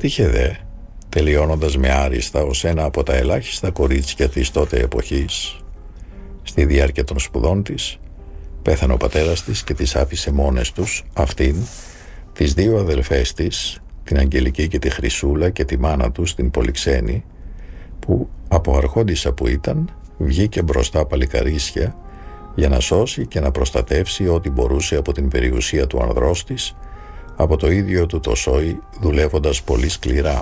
Έτυχε δε, τελειώνοντας με άριστα ως ένα από τα ελάχιστα κορίτσια της τότε εποχής, στη διάρκεια των σπουδών της, πέθανε ο πατέρας της και τις άφησε μόνες τους, αυτήν, τις δύο αδελφές της, την Αγγελική και τη Χρυσούλα, και τη μάνα τους, την Πολυξένη, που από αρχόντισσα που ήταν, βγήκε μπροστά παλικαρίσια για να σώσει και να προστατεύσει ό,τι μπορούσε από την περιουσία του ανδρός της, από το ίδιο του το σόι, δουλεύοντας πολύ σκληρά.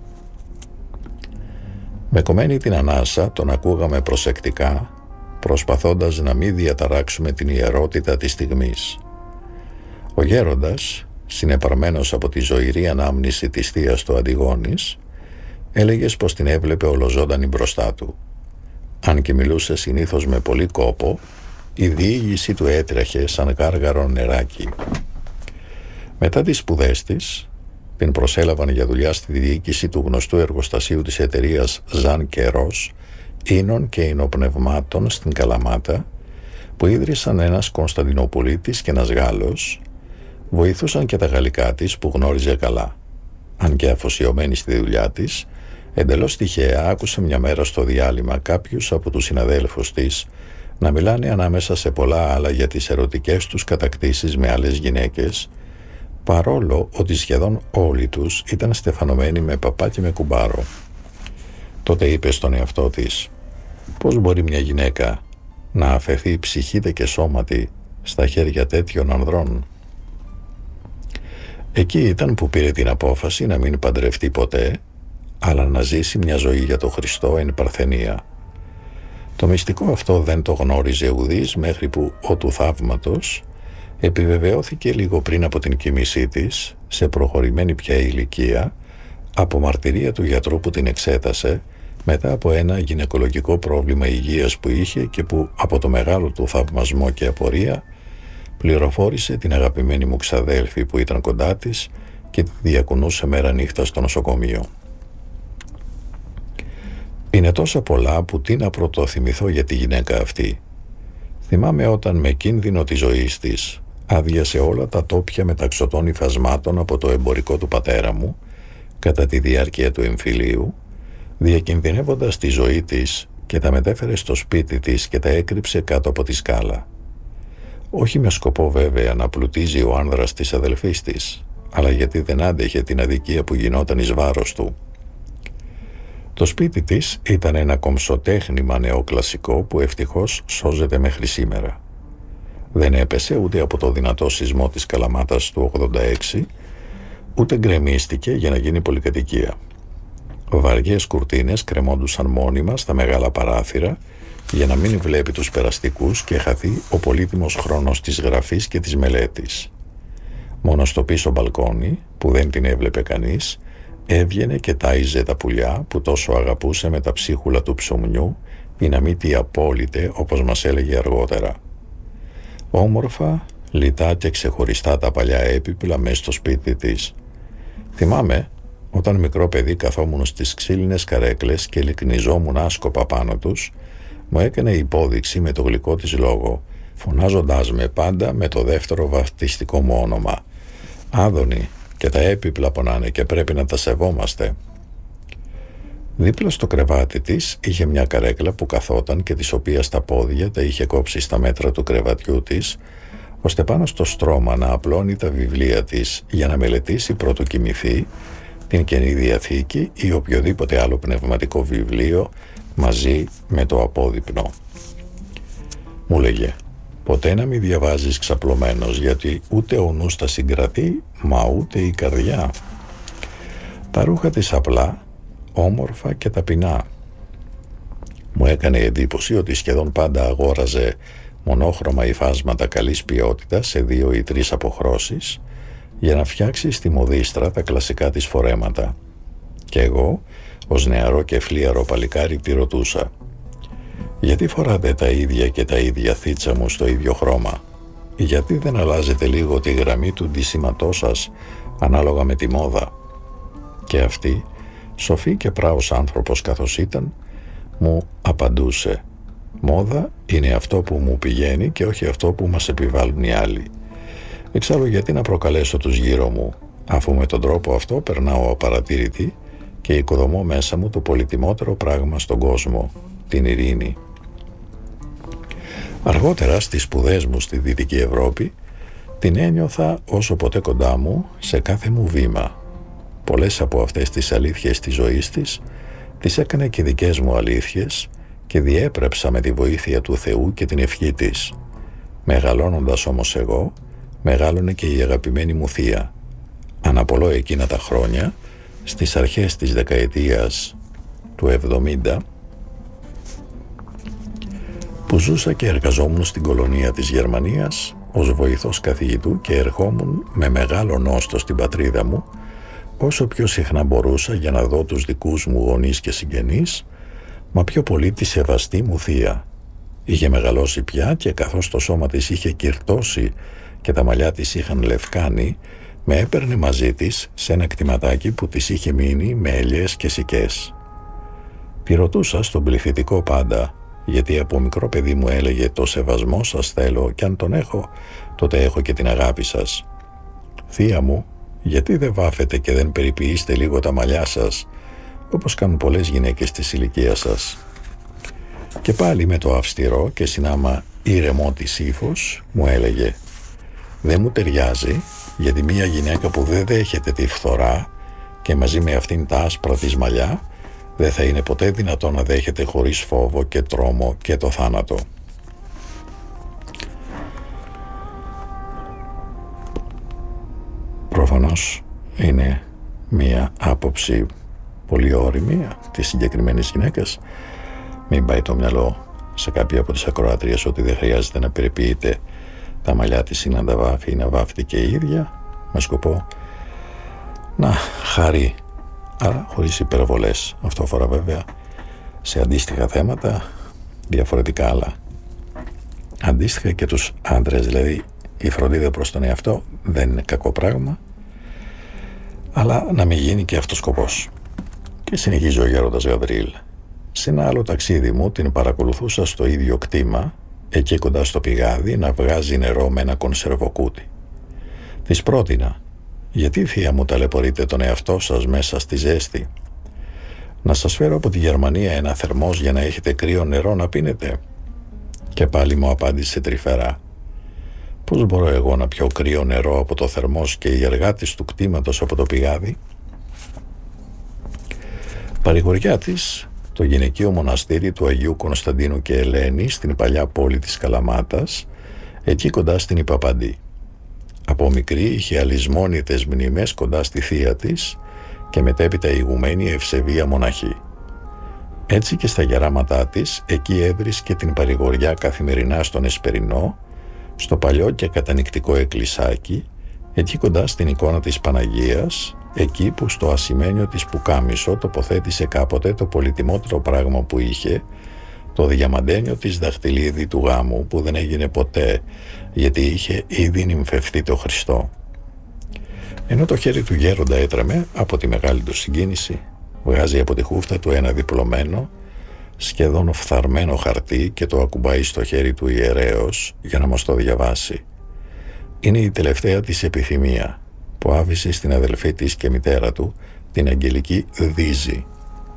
Με κομμένη την ανάσα τον ακούγαμε προσεκτικά, προσπαθώντας να μην διαταράξουμε την ιερότητα της στιγμής. Ο γέροντας, συνεπαρμένος από τη ζωηρή ανάμνηση της θείας του Αντιγόνης, έλεγες πως την έβλεπε ολοζώντανη μπροστά του. Αν και μιλούσε συνήθως με πολύ κόπο, η διήγηση του έτρεχε σαν γάργαρο νεράκι. Μετά τις σπουδές της, την προσέλαβαν για δουλειά στη διοίκηση του γνωστού εργοστασίου της εταιρείας Ζαν και Ρος, ίνων και ινοπνευμάτων στην Καλαμάτα, που ίδρυσαν ένας Κωνσταντινοπολίτης και ένας Γάλλος. Βοηθούσαν και τα γαλλικά της που γνώριζε καλά. Αν και αφοσιωμένη στη δουλειά της, εντελώς τυχαία άκουσε μια μέρα στο διάλειμμα κάποιους από τους συναδέλφους της να μιλάνε ανάμεσα σε πολλά άλλα για τις ερωτικές τους κατακτήσεις με άλλες γυναίκες, παρόλο ότι σχεδόν όλοι τους ήταν στεφανωμένοι με παπά και με κουμπάρο. Τότε είπε στον εαυτό της, πώς μπορεί μια γυναίκα να αφαιθεί ψυχήτε και σώματι στα χέρια τέτοιων ανδρών? Εκεί ήταν που πήρε την απόφαση να μην παντρευτεί ποτέ, αλλά να ζήσει μια ζωή για το Χριστό εν παρθενία. Το μυστικό αυτό δεν το γνώριζε ουδής, μέχρι που ο του θαύματος επιβεβαιώθηκε λίγο πριν από την κοιμήσή της, σε προχωρημένη πια ηλικία, από μαρτυρία του γιατρού που την εξέτασε μετά από ένα γυναικολογικό πρόβλημα υγείας που είχε και που από το μεγάλο του θαυμασμό και απορία πληροφόρησε την αγαπημένη μου ξαδέλφη που ήταν κοντά της και τη διακουνούσε μέρα νύχτα στο νοσοκομείο. Είναι τόσα πολλά που τι να πρωτοθυμηθώ για τη γυναίκα αυτή. Θυμάμαι όταν με κίνδυνο της ζωής της άδειασε όλα τα τόπια μεταξωτών υφασμάτων από το εμπορικό του πατέρα μου κατά τη διάρκεια του εμφυλίου, διακινδυνεύοντας τη ζωή της, και τα μετέφερε στο σπίτι της και τα έκρυψε κάτω από τη σκάλα. Όχι με σκοπό βέβαια να πλουτίζει ο άνδρας της αδελφής της, αλλά γιατί δεν άντεχε την αδικία που γινόταν εις βάρος του. Το σπίτι της ήταν ένα κομψοτέχνημα νεοκλασικό που ευτυχώς σώζεται μέχρι σήμερα. Δεν έπεσε ούτε από το δυνατό σεισμό της Καλαμάτας του 86, ούτε γκρεμίστηκε για να γίνει πολυκατοικία. Βαριές κουρτίνες κρεμόντουσαν μόνιμα στα μεγάλα παράθυρα για να μην βλέπει τους περαστικούς και χαθεί ο πολύτιμος χρόνος της γραφής και της μελέτης. Μόνο στο πίσω μπαλκόνι, που δεν την έβλεπε κανείς, έβγαινε και τάιζε τα πουλιά που τόσο αγαπούσε με τα ψίχουλα του ψωμιού, ή να μην τι απόλυτε, όπως μας έλεγε αργότερα. Όμορφα, λιτά και ξεχωριστά τα παλιά έπιπλα μες στο σπίτι της. Θυμάμαι, όταν μικρό παιδί καθόμουν στις ξύλινες καρέκλες και λυκνιζόμουν άσκοπα πάνω τους, μου έκανε υπόδειξη με το γλυκό της λόγο, φωνάζοντάς με πάντα με το δεύτερο βαφτιστικό μου όνομα. «Άδωνη, και τα έπιπλα πονάνε και πρέπει να τα σεβόμαστε». Δίπλα στο κρεβάτι της είχε μια καρέκλα που καθόταν και της οποίας τα πόδια τα είχε κόψει στα μέτρα του κρεβατιού της, ώστε πάνω στο στρώμα να απλώνει τα βιβλία της για να μελετήσει πρωτού κοιμηθεί την Καινή Διαθήκη ή οποιοδήποτε άλλο πνευματικό βιβλίο μαζί με το απόδειπνο. Μου λέγε, ποτέ να μην διαβάζεις ξαπλωμένος, γιατί ούτε ο νους τα συγκρατεί, μα ούτε η καρδιά. Τα ρούχα της απλά, όμορφα και ταπεινά. Μου έκανε εντύπωση ότι σχεδόν πάντα αγόραζε μονόχρωμα υφάσματα καλής ποιότητας σε 2 ή 3 αποχρώσεις για να φτιάξει στη μοδίστρα τα κλασικά της φορέματα. Και εγώ, ως νεαρό και φλίαρο παλικάρι, τη ρωτούσα, γιατί φοράτε τα ίδια και τα ίδια θίτσα μου στο ίδιο χρώμα? Γιατί δεν αλλάζετε λίγο τη γραμμή του ντύσιματός σας ανάλογα με τη μόδα? Και αυτή, σοφή και πράος άνθρωπος καθώς ήταν, μου απαντούσε, μόδα είναι αυτό που μου πηγαίνει και όχι αυτό που μας επιβάλλουν οι άλλοι. Εξάλλου γιατί να προκαλέσω τους γύρω μου, αφού με τον τρόπο αυτό περνάω απαρατήρητη και οικοδομώ μέσα μου το πολυτιμότερο πράγμα στον κόσμο, την ειρήνη. Αργότερα στις σπουδές μου στη Δυτική Ευρώπη την ένιωθα όσο ποτέ κοντά μου σε κάθε μου βήμα. Πολλές από αυτές τις αλήθειες της ζωής της τις έκανε και δικές μου αλήθειες και διέπρεψα με τη βοήθεια του Θεού και την ευχή της. Μεγαλώνοντας όμως εγώ, μεγάλωνε και η αγαπημένη μου θεία. Αναπολώ εκείνα τα χρόνια, στις αρχές της δεκαετίας του 70, που ζούσα και εργαζόμουν στην κολονία της Γερμανίας ως βοηθός καθηγητού και ερχόμουν με μεγάλο νόστο στην πατρίδα μου όσο πιο συχνά μπορούσα για να δω τους δικούς μου γονείς και συγγενείς, μα πιο πολύ τη σεβαστή μου θεία. Είχε μεγαλώσει πια και καθώς το σώμα της είχε κυρτώσει και τα μαλλιά της είχαν λευκάνει, με έπαιρνε μαζί της σε ένα κτηματάκι που της είχε μείνει με ελιές και σικές. Τη ρωτούσα στον πληθυντικό πάντα, γιατί από μικρό παιδί μου έλεγε «Το σεβασμό σας θέλω και αν τον έχω, τότε έχω και την αγάπη σας». «Θεία μου, γιατί δεν βάφετε και δεν περιποιείστε λίγο τα μαλλιά σας, όπως κάνουν πολλές γυναίκες της ηλικίας σας?» Και πάλι με το αυστηρό και συνάμα ήρεμο της ύφος μου έλεγε «Δεν μου ταιριάζει, γιατί μια γυναίκα που δεν δέχεται τη φθορά και μαζί με αυτήν τα άσπρα της μαλλιά δεν θα είναι ποτέ δυνατό να δέχεται χωρίς φόβο και τρόμο και το θάνατο». Προφανώς είναι μια άποψη πολύ όριμη της συγκεκριμένης γυναίκας. Μην πάει το μυαλό σε κάποια από τις ακροάτριες ότι δεν χρειάζεται να περιποιείται τα μαλλιά της ή να τα βάφει ή να βάφεται και η ίδια, με σκοπό να χαρεί, αλλά χωρίς υπερβολές. Αυτό αφορά βέβαια σε αντίστοιχα θέματα διαφορετικά, αλλά αντίστοιχα και τους άντρες. Δηλαδή η φροντίδα προς τον εαυτό δεν είναι κακό πράγμα, αλλά να μην γίνει και αυτός σκοπός. Και συνεχίζει ο γέροντας Γαβριήλ. Σε ένα άλλο ταξίδι μου την παρακολουθούσα στο ίδιο κτήμα, εκεί κοντά στο πηγάδι, να βγάζει νερό με ένα κονσερβοκούτι. Της πρότεινα, γιατί θεία μου ταλαιπωρείτε τον εαυτό σας μέσα στη ζέστη? Να σας φέρω από τη Γερμανία ένα θερμός για να έχετε κρύο νερό να πίνετε? Και πάλι μου απάντησε τρυφερά, πώς μπορώ εγώ να πιω κρύο νερό από το θερμός και οι εργάτες του κτήματος από το πηγάδι? Παρηγοριά της, το γυναικείο μοναστήρι του Αγίου Κωνσταντίνου και Ελένη στην παλιά πόλη της Καλαμάτας, εκεί κοντά στην Ιπαπαντή. Από μικρή είχε αλυσμόνητες μνήμες κοντά στη θεία της και μετέπειτα ηγουμένη ευσεβία μοναχή. Έτσι και στα γεράματά της, εκεί έβρισκε την παρηγοριά καθημερινά στον Εσπερινό, στο παλιό και κατανυκτικό εκκλησάκι, εκεί κοντά στην εικόνα της Παναγίας, εκεί που στο ασημένιο της πουκάμισο τοποθέτησε κάποτε το πολυτιμότερο πράγμα που είχε, το διαμαντένιο της δαχτυλίδι του γάμου που δεν έγινε ποτέ, γιατί είχε ήδη νυμφευτεί το Χριστό. Ενώ το χέρι του γέροντα έτρεμε από τη μεγάλη του συγκίνηση, βγάζει από τη χούφτα του ένα διπλωμένο, σχεδόν φθαρμένο χαρτί και το ακουμπάει στο χέρι του ιερέως για να μας το διαβάσει. Είναι η τελευταία της επιθυμία που άφησε στην αδελφή της και μητέρα του, την Αγγελική Δίζη.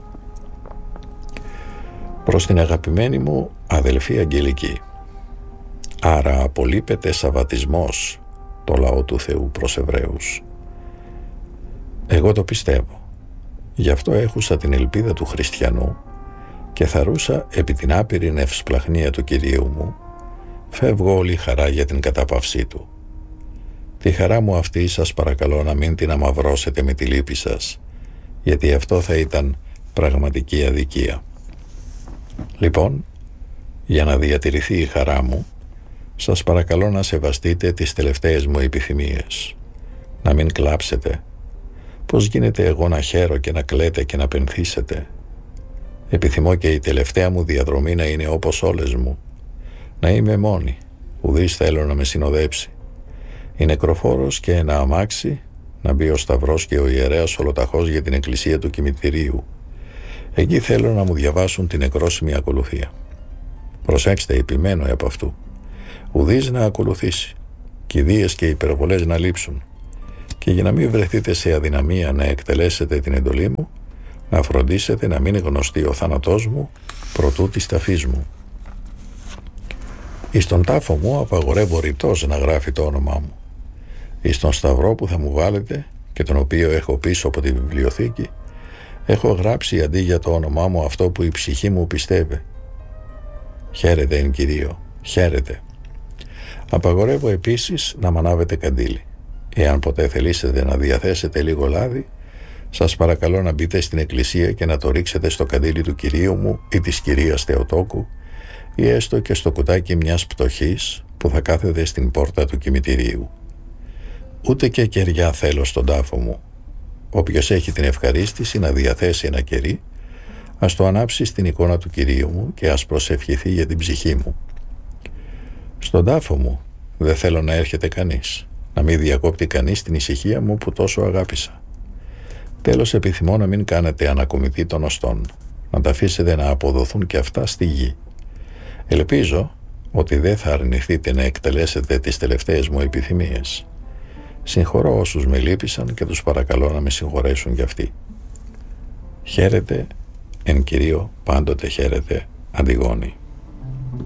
Προς την αγαπημένη μου αδελφή Αγγελική. Άρα απολείπεται σαββατισμός το λαό του Θεού προς Εβραίους. Εγώ το πιστεύω. Γι' αυτό έχουσα την ελπίδα του χριστιανού και θαρούσα επί την άπειρη ευσπλαχνία του Κυρίου μου, φεύγω όλη χαρά για την κατάπαυσή του. Τη χαρά μου αυτή σας παρακαλώ να μην την αμαυρώσετε με τη λύπη σας, γιατί αυτό θα ήταν πραγματική αδικία. Λοιπόν, για να διατηρηθεί η χαρά μου, σας παρακαλώ να σεβαστείτε τις τελευταίες μου επιθυμίες. Να μην κλάψετε. Πώς γίνεται εγώ να χαίρω και να κλαίτε και να πενθήσετε? Επιθυμώ και η τελευταία μου διαδρομή να είναι όπως όλες μου. Να είμαι μόνη, ουδής θέλω να με συνοδέψει. Η νεκροφόρος και ένα αμάξι, να μπει ο Σταυρός και ο ιερέας ολοταχώς για την εκκλησία του κημητηρίου. Εκεί θέλω να μου διαβάσουν την νεκρόσιμη ακολουθία. Προσέξτε, επιμένω επ' αυτού. Ουδής να ακολουθήσει, κηδείες και υπερβολές να λείψουν, και Και για να μην βρεθείτε σε αδυναμία να εκτελέσετε την εντολή μου, να φροντίσετε να μην γνωστεί ο θάνατός μου προτού της ταφής μου. Εις τον τάφο μου απαγορεύω ρητός να γράφει το όνομά μου. Εις τον σταυρό που θα μου βάλετε και τον οποίο έχω πίσω από τη βιβλιοθήκη, έχω γράψει αντί για το όνομά μου αυτό που η ψυχή μου πιστεύει. Χαίρετε εν Κυρίω, χαίρετε. Απαγορεύω επίσης να μανάβετε καντήλι. Εάν ποτέ θελήσετε να διαθέσετε λίγο λάδι, σας παρακαλώ να μπείτε στην εκκλησία και να το ρίξετε στο καντήλι του Κυρίου μου ή της Κυρίας Θεοτόκου, ή έστω και στο κουτάκι μιας πτωχής που θα κάθεται στην πόρτα του κημητηρίου. Ούτε και κεριά θέλω στον τάφο μου. Όποιος έχει την ευχαρίστηση να διαθέσει ένα κερί, ας το ανάψει στην εικόνα του Κυρίου μου και ας προσευχηθεί για την ψυχή μου. Στον τάφο μου δεν θέλω να έρχεται κανείς, να μην διακόπτει κανείς την ησυχία μου που τόσο αγάπησα. Τέλος, επιθυμώ να μην κάνετε ανακομιτή των οστών, να τα αφήσετε να αποδοθούν και αυτά στη γη. Ελπίζω ότι δεν θα αρνηθείτε να εκτελέσετε τις τελευταίες μου επιθυμίες. Συγχωρώ όσους με λύπησαν και τους παρακαλώ να με συγχωρέσουν κι αυτοί. Χαίρετε, εν Κυρίω πάντοτε χαίρετε, Αντιγόνη.